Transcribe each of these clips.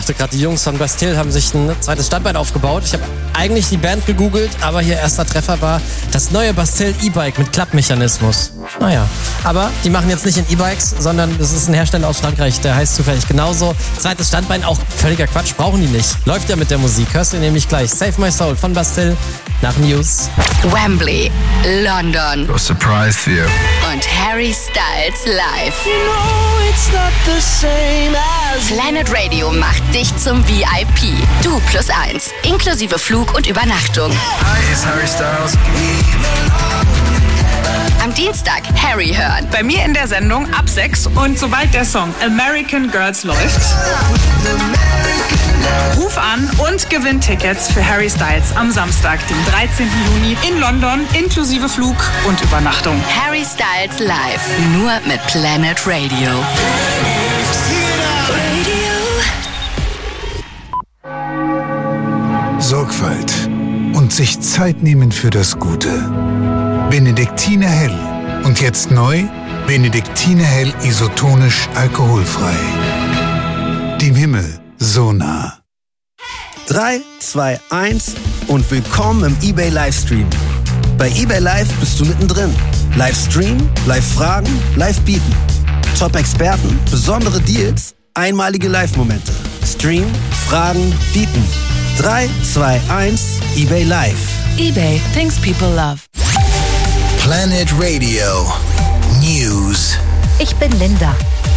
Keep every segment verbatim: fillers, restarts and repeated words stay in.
dachte gerade, die Jungs von Bastille haben sich ein zweites Standbein aufgebaut. Ich habe eigentlich die Band gegoogelt, aber hier erster Treffer war das neue Bastille E-Bike mit Klappmechanismus. Naja, aber die machen jetzt nicht in E-Bikes, sondern das ist ein Hersteller aus Frankreich, der heißt zufällig genauso. Zweites Standbein, auch völliger Quatsch, brauchen die nicht. Läuft ja mit der Musik, hörst du nämlich gleich. Save My Soul von Bastille nach News. Wembley, London. A surprise for you. Und Harry Styles live. You know it's not the same as Planet Radio macht dich zum V I P. Du plus eins, inklusive Flug und Übernachtung. Hi, it's Harry Styles. Am Dienstag Harry hören. Bei mir in der Sendung ab sechs und sobald der Song American Girls läuft, ruf an und gewinn Tickets für Harry Styles am Samstag, dem dreizehnten Juni in London, inklusive Flug und Übernachtung. Harry Styles live, nur mit Planet Radio. Sorgfalt und sich Zeit nehmen für das Gute. Benediktiner Hell. Und jetzt neu, Benediktiner Hell isotonisch alkoholfrei. Dem Himmel so nah. drei, zwei, eins und willkommen im eBay Livestream. Bei eBay Live bist du mittendrin. Livestream, Live-Fragen, Live-Bieten. Top-Experten, besondere Deals, einmalige Live-Momente. Stream, Fragen, Bieten. drei, zwei, eins, eBay Live. eBay, things people love. Planet Radio News. Ich bin Linda.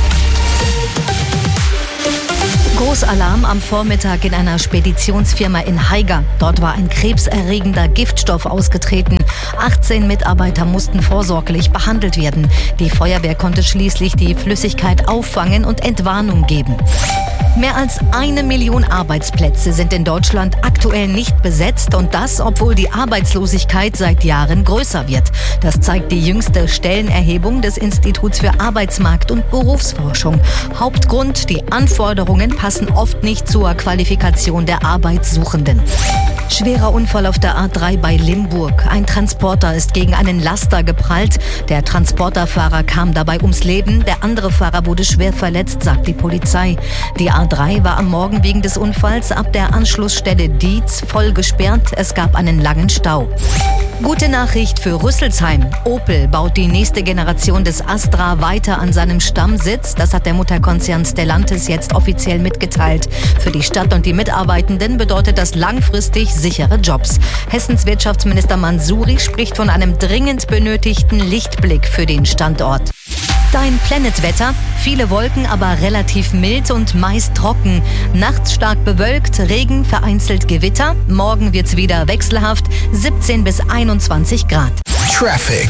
Großalarm am Vormittag in einer Speditionsfirma in Haiger. Dort war ein krebserregender Giftstoff ausgetreten. achtzehn Mitarbeiter mussten vorsorglich behandelt werden. Die Feuerwehr konnte schließlich die Flüssigkeit auffangen und Entwarnung geben. Mehr als eine Million Arbeitsplätze sind in Deutschland aktuell nicht besetzt und das, obwohl die Arbeitslosigkeit seit Jahren größer wird. Das zeigt die jüngste Stellenerhebung des Instituts für Arbeitsmarkt- und Berufsforschung. Hauptgrund: die Anforderungen passen oft nicht zur Qualifikation der Arbeitssuchenden. Schwerer Unfall auf der A drei bei Limburg. Ein Transporter ist gegen einen Laster geprallt. Der Transporterfahrer kam dabei ums Leben. Der andere Fahrer wurde schwer verletzt, sagt die Polizei. Die A drei war am Morgen wegen des Unfalls ab der Anschlussstelle Dietz voll gesperrt. Es gab einen langen Stau. Gute Nachricht für Rüsselsheim. Opel baut die nächste Generation des Astra weiter an seinem Stammsitz. Das hat der Mutterkonzern Stellantis jetzt offiziell mitgeteilt. Für die Stadt und die Mitarbeitenden bedeutet das langfristig sichere Jobs. Hessens Wirtschaftsminister Mansouri spricht von einem dringend benötigten Lichtblick für den Standort. Dein Planetwetter: viele Wolken, aber relativ mild und meist trocken. Nachts stark bewölkt, Regen, vereinzelt Gewitter. Morgen wird's wieder wechselhaft, siebzehn bis einundzwanzig Grad. Traffic.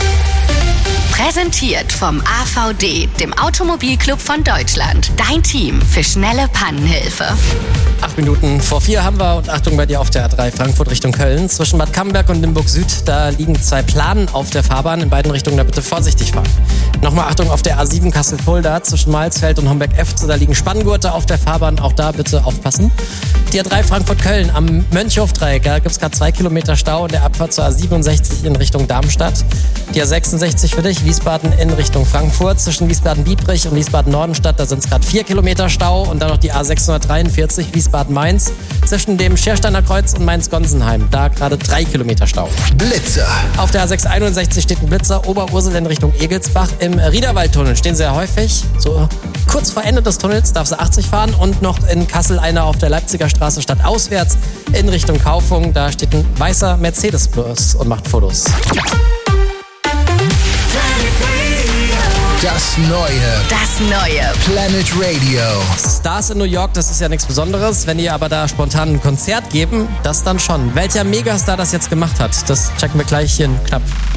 Präsentiert vom A V D, dem Automobilclub von Deutschland. Dein Team für schnelle Pannenhilfe. Acht Minuten vor vier haben wir und Achtung bei dir auf der A drei Frankfurt Richtung Köln. Zwischen Bad Camberg und Limburg Süd, da liegen zwei Planen auf der Fahrbahn. In beiden Richtungen da bitte vorsichtig fahren. Nochmal Achtung auf der A sieben Kassel-Fulda zwischen Malsfeld und Homberg-Efze. Da liegen Spanngurte auf der Fahrbahn, auch da bitte aufpassen. Die A drei Frankfurt-Köln am Mönchhof-Dreieck, da gibt es gerade zwei Kilometer Stau in der Abfahrt zur A siebenundsechzig in Richtung Darmstadt. Die A sechsundsechzig für dich, Wiesbaden in Richtung Frankfurt. Zwischen Wiesbaden-Biebrich und Wiesbaden-Nordenstadt, da sind es gerade vier Kilometer Stau. Und dann noch die A sechshundertdreiundvierzig Wiesbaden-Mainz. Zwischen dem Schersteiner Kreuz und Mainz-Gonsenheim, da gerade drei Kilometer Stau. Blitzer. Auf der A sechshunderteinundsechzig steht ein Blitzer, Oberursel in Richtung Egelsbach. Im Riederwaldtunnel stehen sehr häufig. So kurz vor Ende des Tunnels darfst du achtzig fahren. Und noch in Kassel einer auf der Leipziger Straße stadtauswärts in Richtung Kaufung. Da steht ein weißer Mercedes-Bus und macht Fotos. Das Neue. Das Neue. Planet Radio. Stars in New York, das ist ja nichts Besonderes. Wenn die aber da spontan ein Konzert geben, das dann schon. Welcher Megastar das jetzt gemacht hat, das checken wir gleich hier in knapp